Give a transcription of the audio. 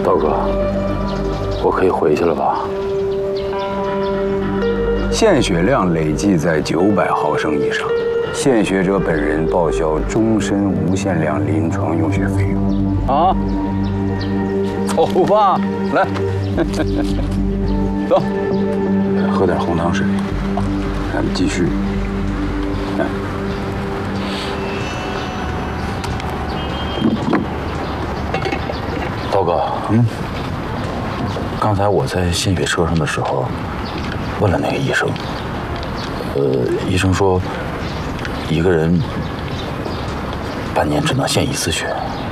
道哥，我可以回去了吧？ 献血量累计在900毫升以上，献血者本人报销终身无限量临床用血费用。啊，走吧，来，走，喝点红糖水，咱们继续。来。 道哥，刚才我在献血车上的时候，问了那个医生，医生说，一个人半年只能献1次血。